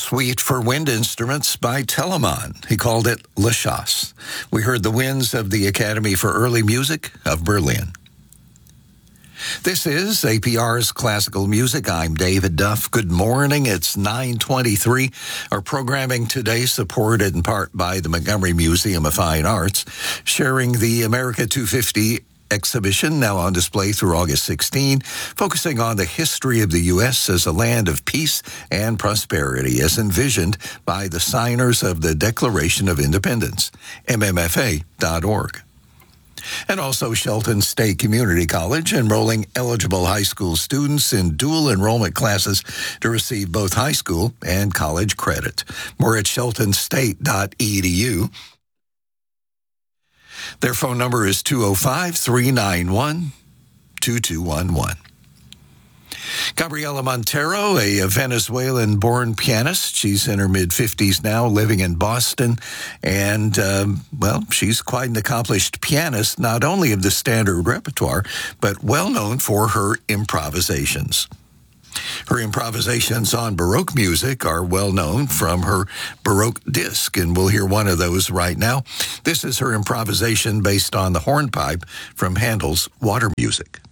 Suite for Wind Instruments by Telemann. He called it La Chasse. We heard the winds of the Academy for Early Music of Berlin. This is APR's Classical Music. I'm David Duff. Good morning. It's 9:23. Our programming today supported in part by the Montgomery Museum of Fine Arts, sharing the America 250 exhibition now on display through August 16, focusing on the history of the U.S. as a land of peace and prosperity as envisioned by the signers of the Declaration of Independence, mmfa.org. And also Shelton State Community College enrolling eligible high school students in dual enrollment classes to receive both high school and college credit. More at sheltonstate.edu. Their phone number is 205-391-2211. Gabriela Montero, a Venezuelan-born pianist. She's in her mid-50s now, living in Boston. And, she's quite an accomplished pianist, not only of the standard repertoire, but well-known for her improvisations. Her improvisations on Baroque music are well known from her Baroque disc, and we'll hear one of those right now. This is her improvisation based on the hornpipe from Handel's Water Music.